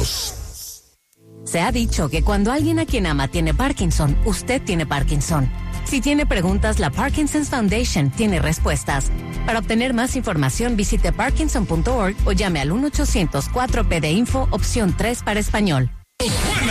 2. Se ha dicho que cuando alguien a quien ama tiene Parkinson, usted tiene Parkinson. Si tiene preguntas, la Parkinson's Foundation tiene respuestas. Para obtener más información, visite parkinson.org o llame al 1-800-4PD-INFO, opción 3 para español.